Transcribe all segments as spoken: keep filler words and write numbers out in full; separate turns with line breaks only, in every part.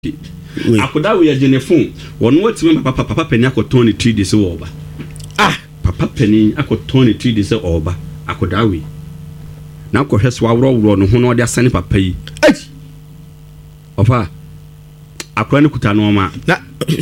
akoda we agene phone wono watime papa papa papa akoton ne three days wo oba ah papa pani akoton ne three days oba akoda we na ko hweso awro wro no ho no de asane papa yi ai ofa akora ne kuta no ma na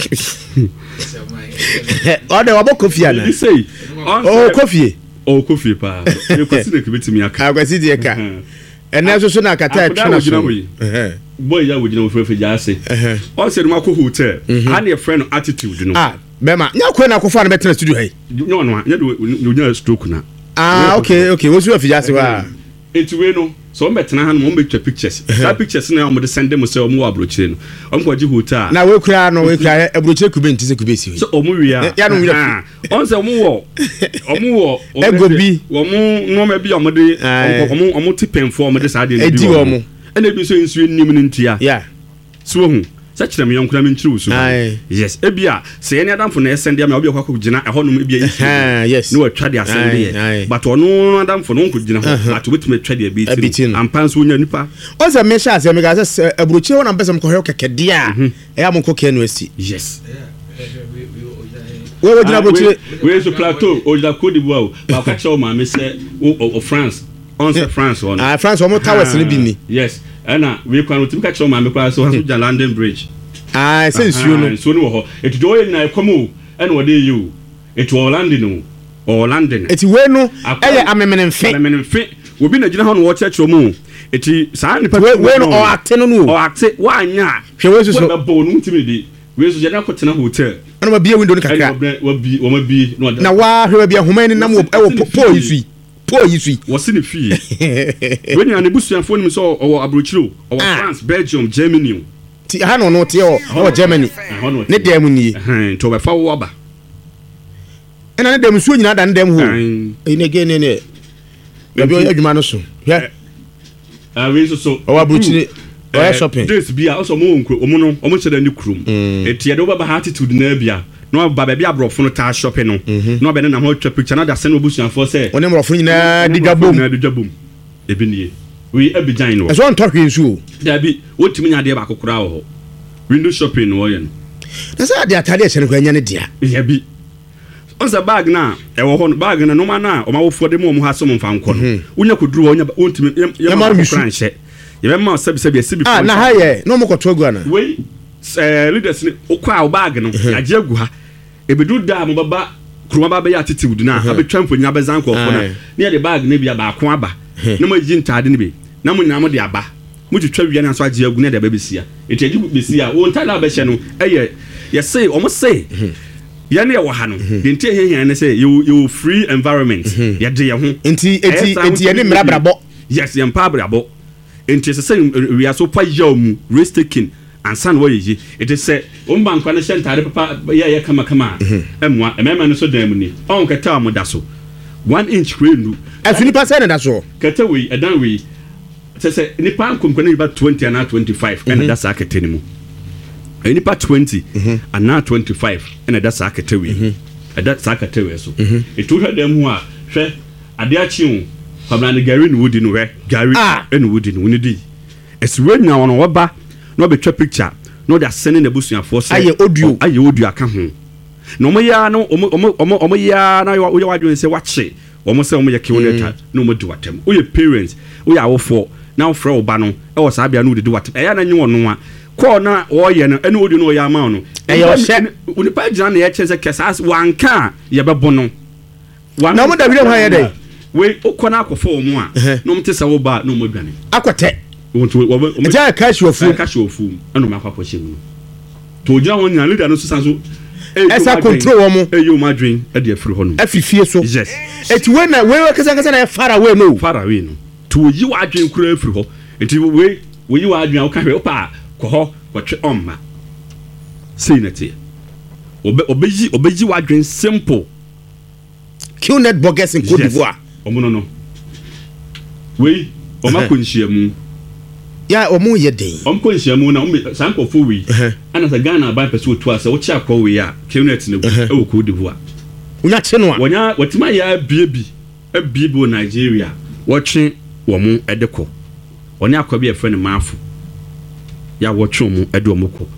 o de wabo kofia na say oh kofie oh kofie pa e kwasi na kibetimi aka akwasi de ka ena so so na kata e twa so eh boy ya wojina wo frefe ja ase eh o se no akọ hotel and your friend attitude no ah bema nya ko na akọfa na betena studio hey no no nya do nya stroke na ah okay okay wo so afi ja ase wa etuwe no so mbetena ha no mo betwa pictures that pictures na mo de send them say o mo abrochire no o mo gye hotel na we kura no we kura abrochire kube ntise kube si so o mo wia ya no wia on se o mo wo o mo wo ego bi o mo no ma bi o mo de o mo o mo tipen for o mo de sa de bi edi o mo ene bi so nsu nim ni ntia yeah so hu such them young kura me nchiru so yes ebia se ene adamfo na send am obi akwa gina e hono ebia yi yes no atwa de asende but ono adamfo no nko gina ho at wetin atwa de abi ampan so nya nipa o se me sha se me ga se abrochi wona mpesem ko he kekede a e am ko ke no asi yes we we gina abrochi we so plateau o da Côte d'Ivoire ba ka che o ma me se o France on se France on ah France o mo towers ni bi ni yes ana we kwanu tim ka che o ma me kwa so haso ja London Bridge ah sense you no so no ho it do na ekomo ana wo dey you it wo London no o London it we no eye amemene mfe amemene mfe wo bi na gina ho no wo chechro mu it sa ni pa we no o acte no no o acte wa anya hwe we so so bo no ntimi di we so je na kotena hotel ana ma bia window no kakra wa bi wo ma bi no na wa hwe bia homa ni nam wo po yisu po yisu wo se ne fie we ni ane busuanfo ni so o abrochiro o France Belgium Germany ti ha no no ti o o Germany ne dem ni eh to be fa wo ba ena ne dem so nyina da ne dem ho e ne ge ne ne be o adwuma no so hwe ah we so so o abrochire o shopping this bia o so mo nko o mo no o mo cheda ni krum e ti e do ba attitude na bia no ba bia brofo no ta shopping no no be ne na ho twa picture na da se no busuanfo se o ne brofo nyina digabom na digabom e bi nie we Abidjan no so on talk nsu da bi wotimi nya de ba kokora wo window shopping no yen na say de atade e chene ko anya ne dia ya bi on sa bag na e wo ho bag na no ma na o ma wo fode mo mo ha so mo fa nko no unya koduru wo nya wontimi ya ma kranche ye ma sabi sabi sabi ah na ha ye no mo koto agu ana we eh leaders ni okwa o bag no age agu ha e bedu da mo baba kuruma baba ya attitude na abetwa mponya bezan ko fo na ne de bag na bia ba ko aba na mo ji ntade ne be na mo nyam de aba mo twetwa wi na so age agu na de ba besia enti agi besia wo ntade aba hye no eye ye say o mo say ya ne wo ha no enti ehia ne say you you free environment ya de ye ho enti enti enti ye ne mrabrabo yes ye mpabrabo enti se say we are so pa yamu risk taking and san wo ye it is say o mba nkwa ne shentare papa ya ye kama kama emwa emema no so dan mu ni on kata mo da so one inch kwenu afini pa say na da so kata we edan we se se ni pa nkomko ne ba twenty and twenty-five and that's akete ni mu eni pa twenty and now twenty-five and that's akete we that's akete we so it would dem ho a hwe ade achi hu kwabra ne gari no wodi no we gari eno wodi no woni di eswenya wono woba no be twa picture no they sending the busuanfo say aye audio aye audio aka ho no mo ya no omo omo omo ya na yo wadwen say wache omo say omo ye kiwoneta no mo di watem o ye parents o ya wofo na ofra oba no e wo sabia no di watem e ya na nyi wono a ko na wo ye no ene audio no ya ma no e yo hye uni pa gina na ye chese kesas wanka ye bebo no na mo da bi ho ye dey we okona akofo omo a no mte sa wo ba no mo dwane akote wonto wo e ja cash your food cash your food eno ma kwakọ shemu to ja won nya leader no so sanso esa control wo mo e yo madwin e de afiri ho no afifie so yes eti we na we we kasa kasa na far away no far away no to yi wa adwin kura afiri ho eti we we yi wa adwin o ka hwe opa ko ho ko twe omma sei na tie obe obeji obeji wa adwin simple Qnet burgers in Côte d'Ivoire omo no no we o ma konhyiamu ya omo ye den om konhyiamu na om sanko fo we ana sa Ghana ba pese otu asa wo chi akọ we ya Qnet ne e wo Côte d'Ivoire unya che no a wonya watima ya biebi e biebi Nigeria wo twe wo mo edeko oni akọ bi e fe ne maafo ya wɔtwe mu ɛde ɔmo kɔ